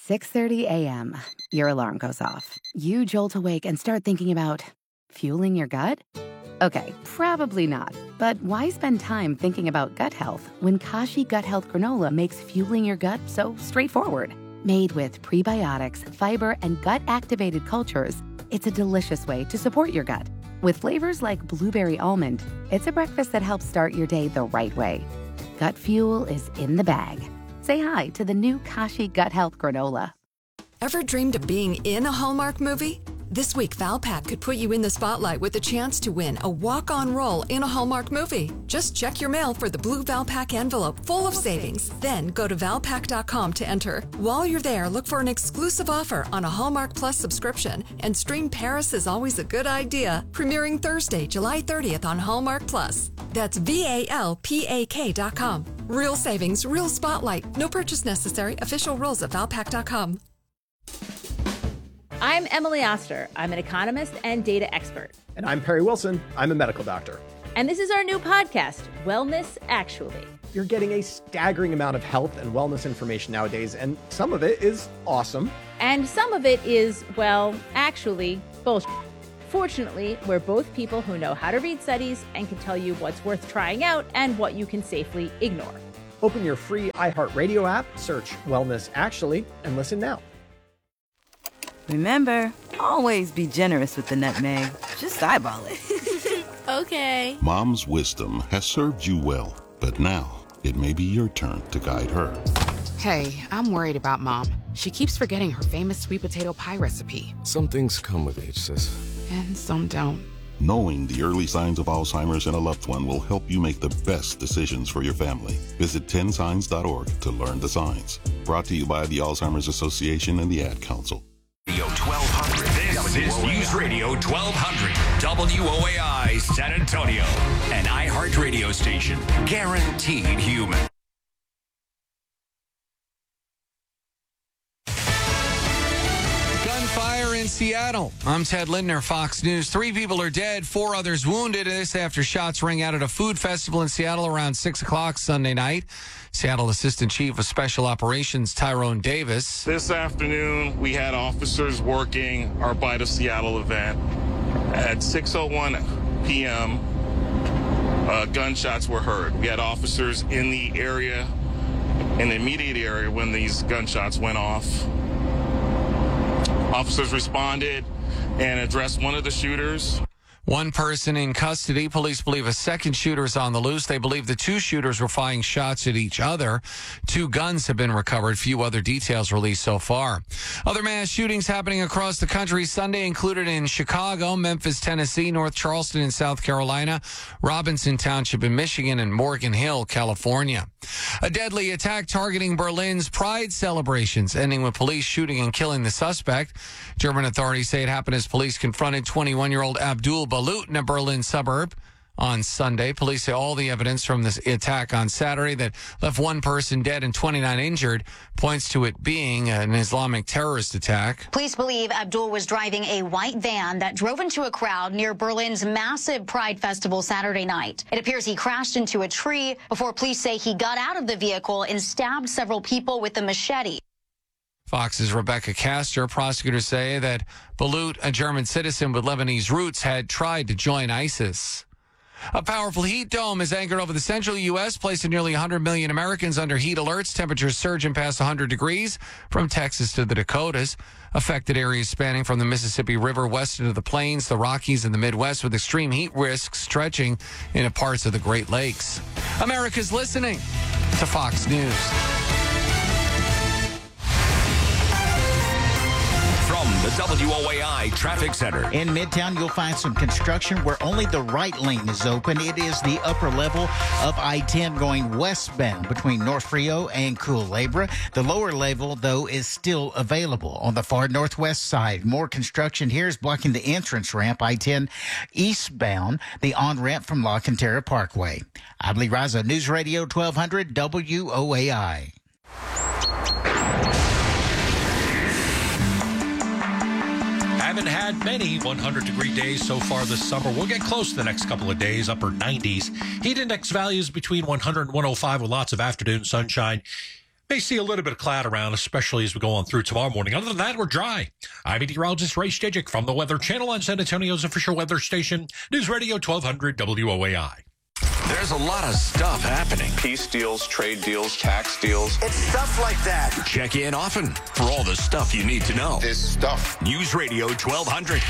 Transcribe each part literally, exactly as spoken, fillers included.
six thirty a.m., your alarm goes off. You jolt awake and start thinking about fueling your gut? Okay, probably not. But why spend time thinking about gut health when Kashi Gut Health Granola makes fueling your gut so straightforward? Made with prebiotics, fiber, and gut-activated cultures, it's a delicious way to support your gut. With flavors like blueberry almond, it's a breakfast that helps start your day the right way. Gut fuel is in the bag. Say hi to the new Kashi Gut Health Granola. Ever dreamed of being in a Hallmark movie? This week, Valpak could put you in the spotlight with a chance to win a walk-on role in a Hallmark movie. Just check your mail for the blue Valpak envelope full of savings. Then go to valpak dot com to enter. While you're there, look for an exclusive offer on a Hallmark Plus subscription and stream Paris is Always a Good Idea, premiering Thursday, July thirtieth on Hallmark Plus. That's V A L P A K dot com. Real savings, real spotlight. No purchase necessary. Official rules at valpak dot com. I'm Emily Oster. I'm an economist and data expert. And I'm Perry Wilson. I'm a medical doctor. And this is our new podcast, Wellness Actually. You're getting a staggering amount of health and wellness information nowadays, and some of it is awesome. And some of it is, well, actually, bullshit. Fortunately, we're both people who know how to read studies and can tell you what's worth trying out and what you can safely ignore. Open your free iHeartRadio app, search Wellness Actually, and listen now. Remember, always be generous with the nutmeg. Just eyeball it. Okay. Mom's wisdom has served you well, but now it may be your turn to guide her. Hey, I'm worried about Mom. She keeps forgetting her famous sweet potato pie recipe. Some things come with age, sis. And some don't. Knowing the early signs of Alzheimer's in a loved one will help you make the best decisions for your family. Visit ten signs dot org to learn the signs. Brought to you by the Alzheimer's Association and the Ad Council. Radio twelve hundred. This is News Radio twelve hundred. W O A I San Antonio. An iHeart radio station. Guaranteed human. Gunfire in Seattle. I'm Ted Lindner, Fox News. Three people are dead, four others wounded. This after shots rang out at a food festival in Seattle around six o'clock Sunday night. Seattle Assistant Chief of Special Operations Tyrone Davis. This afternoon, we had officers working our Bite of Seattle event. At six oh one p.m., uh, gunshots were heard. We had officers in the area, in the immediate area when these gunshots went off. Officers responded and addressed one of the shooters. One person in custody. Police believe a second shooter is on the loose. They believe the two shooters were firing shots at each other. Two guns have been recovered. Few other details released so far. Other mass shootings happening across the country Sunday included in Chicago, Memphis, Tennessee, North Charleston in South Carolina, Robinson Township in Michigan, and Morgan Hill, California. A deadly attack targeting Berlin's Pride celebrations, ending with police shooting and killing the suspect. German authorities say it happened as police confronted twenty-one-year-old Abdul Balut in a Berlin suburb on Sunday. Police say all the evidence from this attack on Saturday that left one person dead and twenty-nine injured points to it being an Islamic terrorist attack. Police believe Abdul was driving a white van that drove into a crowd near Berlin's massive Pride Festival Saturday night. It appears he crashed into a tree before police say he got out of the vehicle and stabbed several people with a machete. Fox's Rebecca Castor. Prosecutors say that Balut, a German citizen with Lebanese roots, had tried to join ISIS. A powerful heat dome is anchored over the central U S, placing nearly one hundred million Americans under heat alerts. Temperatures surging past one hundred degrees from Texas to the Dakotas. Affected areas spanning from the Mississippi River west into the plains, the Rockies, and the Midwest, with extreme heat risks stretching into parts of the Great Lakes. America's listening to Fox News. From the W O A I Traffic Center. In Midtown, you'll find some construction where only the right lane is open. It is the upper level of I ten going westbound between North Frio and Culebra. The lower level, though, is still available. On the far northwest side, more construction here is blocking the entrance ramp, I ten eastbound, the on-ramp from La Cantera Parkway. I'm Lee Raza, News Radio twelve hundred W O A I. Haven't had many one hundred degree days so far this summer. We'll get close the next couple of days, upper nineties. Heat index values between one hundred and one oh five with lots of afternoon sunshine. May see a little bit of cloud around, especially as we go on through tomorrow morning. Other than that, we're dry. I'm meteorologist Ray Stajic from the Weather Channel on San Antonio's official weather station, News Radio twelve hundred W O A I. There's a lot of stuff happening. Peace deals, trade deals, tax deals. It's stuff like that. Check in often for all the stuff you need to know. This stuff. News Radio twelve hundred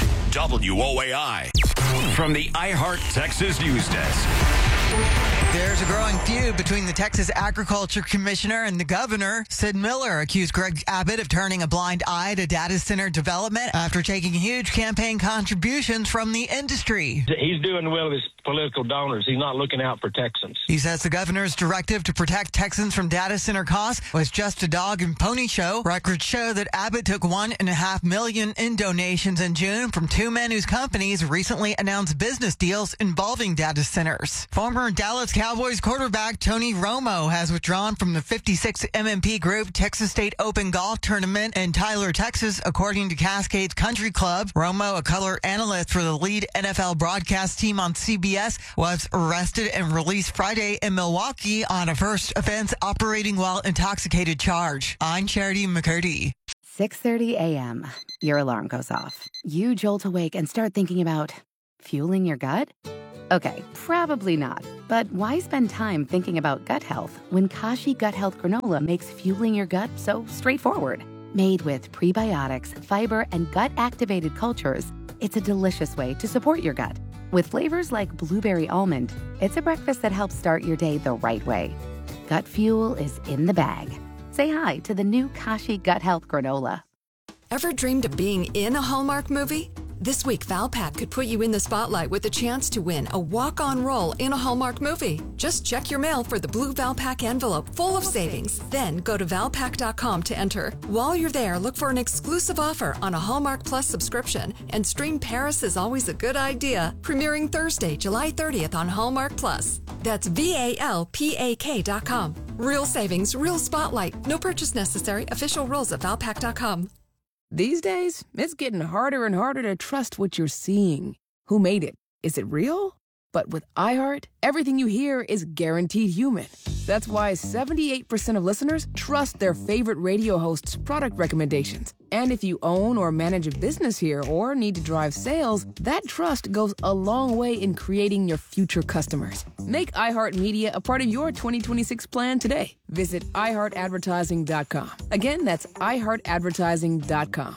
W O A I. From the iHeart Texas News Desk. There's a growing feud between the Texas Agriculture Commissioner and the governor. Sid Miller accused Greg Abbott of turning a blind eye to data center development after taking huge campaign contributions from the industry. He's doing well with his political donors. He's not looking out for Texans. He says the governor's directive to protect Texans from data center costs was just a dog and pony show. Records show that Abbott took one and a half million in donations in June from two men whose companies recently announced business deals involving data centers. Former Dallas Cowboys quarterback Tony Romo has withdrawn from the fifty-six M M P Group Texas State Open Golf Tournament in Tyler, Texas, according to Cascades Country Club. Romo, a color analyst for the lead N F L broadcast team on C B S, was arrested and released Friday in Milwaukee on a first offense operating while intoxicated charge. I'm Charity McCurdy. six thirty a.m. Your alarm goes off. You jolt awake and start thinking about fueling your gut? Okay, probably not. But why spend time thinking about gut health when Kashi Gut Health Granola makes fueling your gut so straightforward? Made with prebiotics, fiber, and gut-activated cultures, it's a delicious way to support your gut. With flavors like blueberry almond, it's a breakfast that helps start your day the right way. Gut fuel is in the bag. Say hi to the new Kashi Gut Health Granola. Ever dreamed of being in a Hallmark movie? This week, Valpak could put you in the spotlight with a chance to win a walk-on role in a Hallmark movie. Just check your mail for the blue Valpak envelope full of savings. Then go to valpak dot com to enter. While you're there, look for an exclusive offer on a Hallmark Plus subscription and stream Paris is Always a Good Idea, premiering Thursday, July thirtieth on Hallmark Plus. That's V A L P A K dot com. Real savings, real spotlight. No purchase necessary. Official rules at valpak dot com. These days, it's getting harder and harder to trust what you're seeing. Who made it? Is it real? But with iHeart, everything you hear is guaranteed human. That's why seventy-eight percent of listeners trust their favorite radio hosts' product recommendations. And if you own or manage a business here or need to drive sales, that trust goes a long way in creating your future customers. Make iHeartMedia a part of your twenty twenty-six plan today. Visit i heart advertising dot com. Again, that's i heart advertising dot com.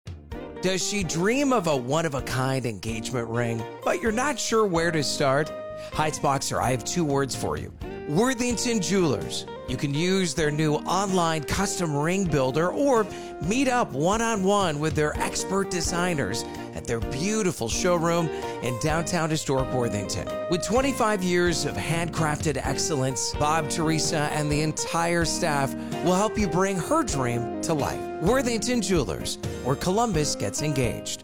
Does she dream of a one-of-a-kind engagement ring, but you're not sure where to start? Heights Boxer, I have two words for you. Worthington Jewelers. You can use their new online custom ring builder or meet up one-on-one with their expert designers at their beautiful showroom in downtown historic Worthington. With twenty-five years of handcrafted excellence, Bob, Teresa, and the entire staff will help you bring her dream to life. Worthington Jewelers, where Columbus gets engaged.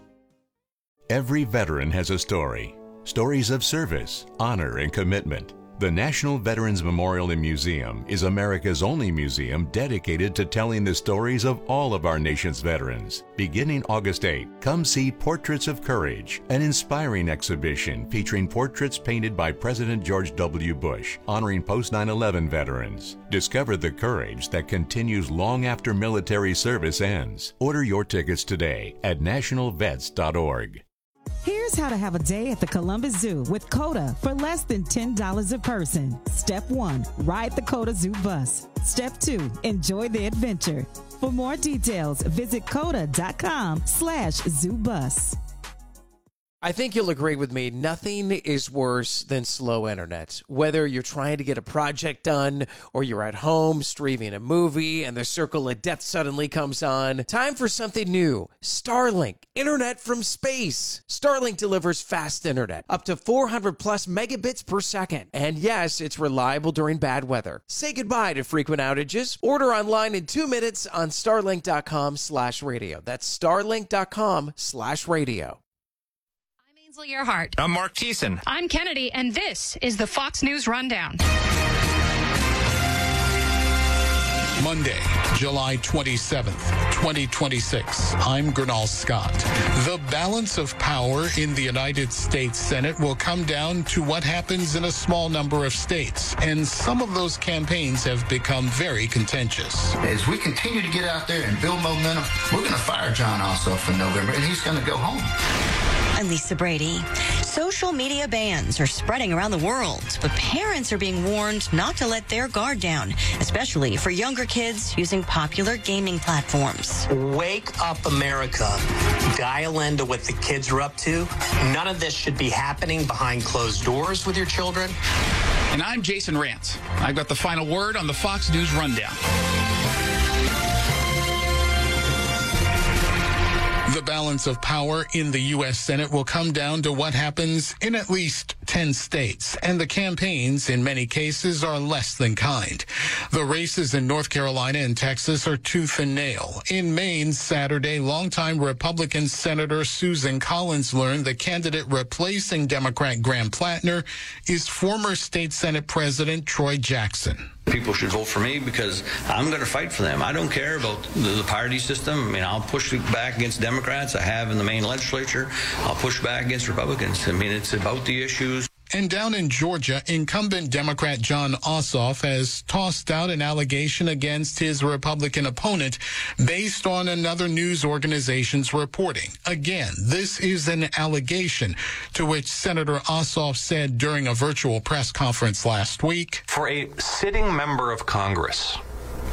Every veteran has a story. Stories of service, honor, and commitment. The National Veterans Memorial and Museum is America's only museum dedicated to telling the stories of all of our nation's veterans. Beginning August eighth, come see Portraits of Courage, an inspiring exhibition featuring portraits painted by President George W. Bush, honoring post nine eleven veterans. Discover the courage that continues long after military service ends. Order your tickets today at national vets dot org. Here's how to have a day at the Columbus Zoo with COTA for less than ten dollars a person. Step one, ride the COTA Zoo bus. Step two, enjoy the adventure. For more details, visit coda dot com slash zoo bus. I think you'll agree with me, nothing is worse than slow internet. Whether you're trying to get a project done or you're at home streaming a movie and the circle of death suddenly comes on, time for something new. Starlink, internet from space. Starlink delivers fast internet, up to four hundred plus megabits per second. And yes, it's reliable during bad weather. Say goodbye to frequent outages. Order online in two minutes on starlink dot com slash radio. That's starlink dot com slash radio. Earhart. I'm Mark Thiessen. I'm Kennedy, and this is the Fox News Rundown. Monday, July twenty-seventh, twenty twenty-six. I'm Gernal Scott. The balance of power in the United States Senate will come down to what happens in a small number of states, and some of those campaigns have become very contentious. As we continue to get out there and build momentum, we're going to fire Jon Ossoff in November, and he's going to go home. I'm Lisa Brady. Social media bans are spreading around the world, but parents are being warned not to let their guard down, especially for younger kids using popular gaming platforms. Wake up, America. Dial into what the kids are up to. None of this should be happening behind closed doors with your children. And I'm Jason Rantz. I've got the final word on the Fox News Rundown. The balance of power in the U S Senate will come down to what happens in at least ten states, and the campaigns, in many cases, are less than kind. The races in North Carolina and Texas are tooth and nail. In Maine, Saturday, longtime Republican Senator Susan Collins learned the candidate replacing Democrat Graham Plattner is former state Senate President Troy Jackson. People should vote for me because I'm going to fight for them. I don't care about the, the party system. I mean, I'll push back against Democrats. I have in the Maine legislature. I'll push back against Republicans. I mean, it's about the issues. And down in Georgia, incumbent Democrat Jon Ossoff has tossed out an allegation against his Republican opponent based on another news organization's reporting. Again, this is an allegation, to which Senator Ossoff said during a virtual press conference last week, for a sitting member of Congress